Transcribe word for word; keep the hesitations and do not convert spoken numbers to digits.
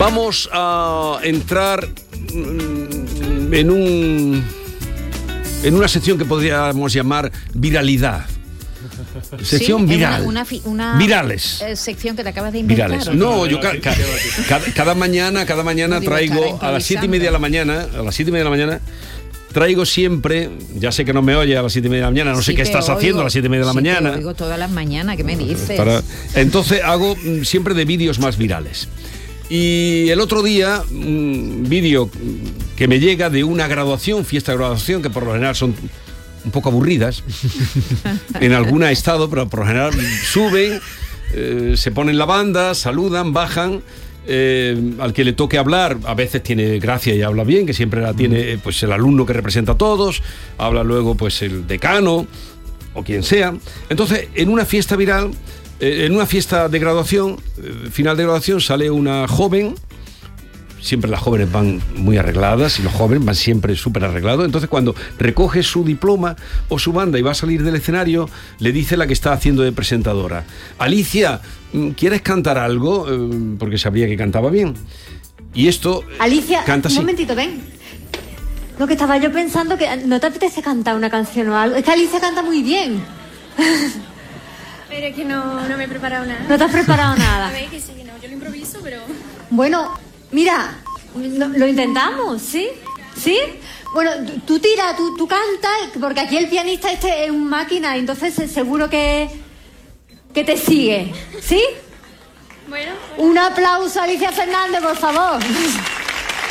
Vamos a entrar en un en una sección que podríamos llamar viralidad. Sección sí, viral. Una, una, una Virales. Eh, sección que te acabas de inventar. Virales. No, yo ca ca cada, cada mañana, cada mañana no traigo a las siete y media de la mañana, a las siete y media de la mañana, traigo siempre, ya sé que no me oye a las siete y media de la mañana, no sí sé qué estás oigo, haciendo a las siete y media de la sí mañana. Te oigo todas las mañanas, ¿qué me dices? Para, entonces hago siempre de vídeos más virales. Y el otro día, un vídeo que me llega de una graduación, fiesta de graduación, que por lo general son un poco aburridas, en algún estado, pero por lo general suben, eh, se ponen la banda, saludan, bajan, eh, al que le toque hablar, a veces tiene gracia y habla bien, que siempre la tiene pues el alumno que representa a todos, habla luego pues el decano o quien sea. Entonces, en una fiesta viral, eh, en una fiesta de graduación, eh, final de graduación, sale una joven. Siempre las jóvenes van muy arregladas y los jóvenes van siempre súper arreglados. Entonces, cuando recoge su diploma o su banda y va a salir del escenario, le dice la que está haciendo de presentadora: Alicia, ¿quieres cantar algo? Eh, porque sabría que cantaba bien. Y esto Alicia, canta así. Un momentito, ven. Lo que estaba yo pensando, que ¿no te apetece cantar una canción o algo? Es que Alicia canta muy bien. Pero es que no, no me he preparado nada. ¿No te has preparado nada? A ver, que sí, no, yo lo improviso, pero... Bueno, mira, lo, lo intentamos, ¿sí? ¿Sí? Bueno, tú, tú tira, tú, tú canta, porque aquí el pianista este es un máquina, entonces seguro que, que te sigue, ¿sí? Bueno. Un aplauso a Alicia Fernández, por favor.